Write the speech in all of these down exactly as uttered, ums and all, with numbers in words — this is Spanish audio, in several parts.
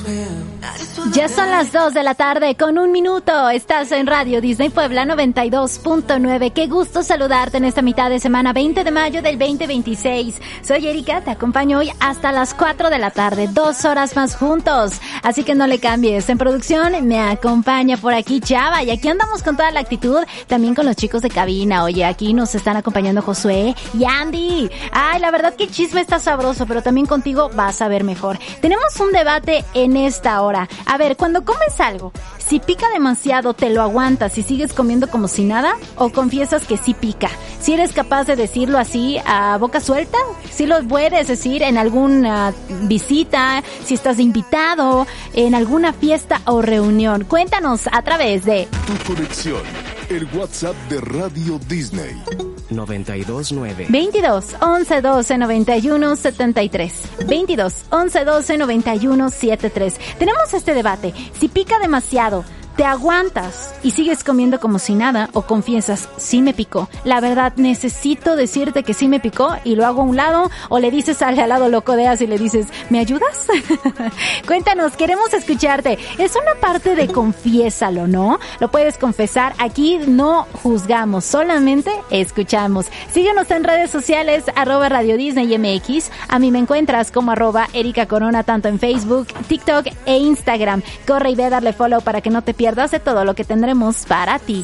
Ya son las dos de la tarde con un minuto. Estás en Radio Disney Puebla noventa y dos punto nueve. Qué gusto saludarte en esta mitad de semana, veinte de mayo del veinte veintiséis. Soy Erika, te acompaño hoy hasta las cuatro de la tarde, dos horas más juntos. Así que no le cambies. En producción me acompaña por aquí Chava y aquí andamos con toda la actitud, también con los chicos de cabina. Oye, aquí nos están acompañando Josué y Andy. Ay, la verdad que el chisme está sabroso, pero también contigo vas a ver mejor. Tenemos un debate en esta hora. A ver, cuando comes algo, si pica demasiado, ¿te lo aguantas y sigues comiendo como si nada? ¿O confiesas que sí pica? Si eres capaz de decirlo así a boca suelta, si lo puedes decir en alguna visita, si estás de invitado, en alguna fiesta o reunión. Cuéntanos a través de Tu conexión, el WhatsApp de Radio Disney. noventa y dos nueve veintidós once doce noventa y uno setenta y tres. veintidós once doce noventa y uno setenta y tres. Tenemos este debate. Si pica demasiado, ¿te aguantas y sigues comiendo como si nada o confiesas, sí me picó? La verdad, necesito decirte que sí me picó y lo hago a un lado, o le dices al de al lado, lo codeas y le dices, ¿me ayudas? Cuéntanos, queremos escucharte. Es una parte de confiésalo, ¿no? Lo puedes confesar. Aquí no juzgamos, solamente escuchamos. Síguenos en redes sociales, arroba Radio Disney M X. A mí me encuentras como arroba Erika Corona, tanto en Facebook, TikTok e Instagram. Corre y ve a darle follow para que no te pierdas de todo lo que tendremos para ti.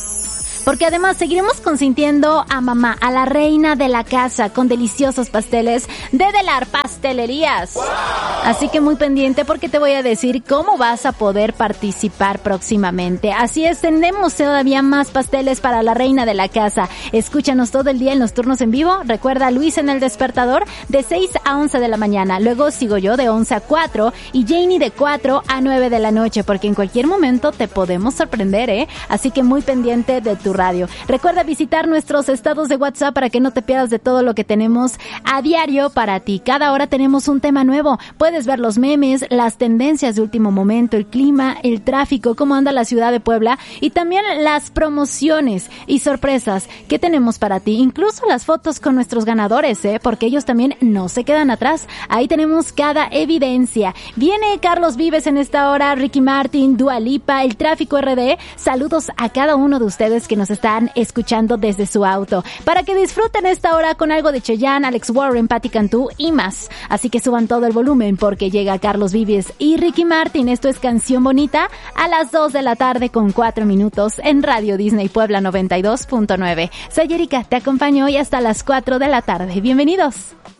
Porque además seguiremos consintiendo a mamá, a la reina de la casa, con deliciosos pasteles de Delar Pastelerías. ¡Wow! Así que muy pendiente porque te voy a decir cómo vas a poder participar próximamente. Así es, tenemos todavía más pasteles para la reina de la casa. Escúchanos todo el día en los turnos en vivo. Recuerda, Luis en el despertador de seis a once de la mañana. Luego sigo yo de once a cuatro y Janie de cuatro a nueve de la noche, porque en cualquier momento te podemos sorprender, ¿eh? Así que muy pendiente de tu radio. Recuerda visitar nuestros estados de WhatsApp para que no te pierdas de todo lo que tenemos a diario para ti. Cada hora tenemos un tema nuevo. Puedes ver los memes, las tendencias de último momento, el clima, el tráfico, cómo anda la ciudad de Puebla y también las promociones y sorpresas que tenemos para ti. Incluso las fotos con nuestros ganadores, ¿eh? Porque ellos también no se quedan atrás. Ahí tenemos cada evidencia. Viene Carlos Vives en esta hora, Ricky Martin, Dua Lipa, el Tráfico R D. Saludos a cada uno de ustedes que nos están escuchando desde su auto, para que disfruten esta hora con algo de Chayanne, Alex Warren, Patti Cantú y más. Así que suban todo el volumen porque llega Carlos Vives y Ricky Martin. Esto es Canción Bonita a las dos de la tarde con cuatro minutos en Radio Disney Puebla noventa y dos punto nueve. Soy Erika, te acompaño hoy hasta las cuatro de la tarde. Bienvenidos.